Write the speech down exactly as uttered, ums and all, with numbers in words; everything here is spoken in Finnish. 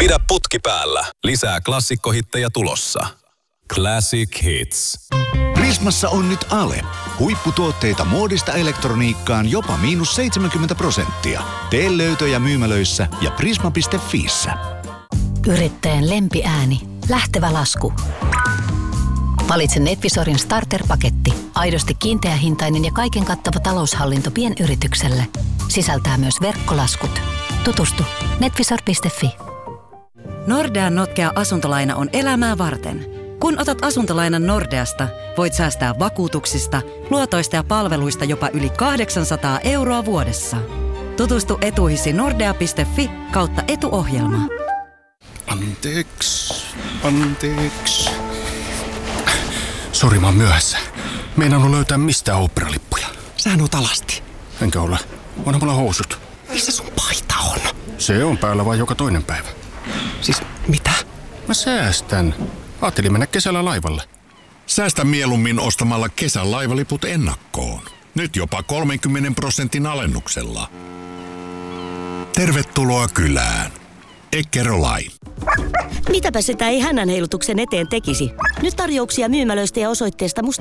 Pidä putki päällä. Lisää klassikkohittejä tulossa. Classic Hits. Prismassa on nyt ale. Huipputuotteita muodista elektroniikkaan jopa miinus seitsemänkymmentä prosenttia. Tee löytöjä myymälöissä ja prisma piste fiissä. Yrittäjän lempiääni. Lähtevä lasku. Valitse Netvisorin starter-paketti. Aidosti kiinteähintainen ja kaiken kattava taloushallinto pienyritykselle. Sisältää myös verkkolaskut. Tutustu netvisor piste fi. Nordean notkea asuntolaina on elämää varten. Kun otat asuntolainan Nordeasta, voit säästää vakuutuksista, luotoista ja palveluista jopa yli kahdeksansataa euroa vuodessa. Tutustu etuihisi nordea piste fi kautta etuohjelma. Anteeksi, anteeksi. Sori, mä oon myöhässä. Meinannut löytää mistään oopperalippuja. Sähän oot alasti. Enkä ole. Onhan mulla housut. Missä sun paita on? Se on päällä vaan joka toinen päivä. Siis mitä? Mä säästän. Ajattelin mennä kesällä laivalle. Säästä mieluummin ostamalla kesän laivaliput ennakkoon. Nyt jopa kolmenkymmenen prosentin alennuksella. Tervetuloa kylään. Eckerö-Line. Mitäpä sitä ei hännänheilutuksen eteen tekisi? Nyt tarjouksia myymälöistä ja osoitteesta musta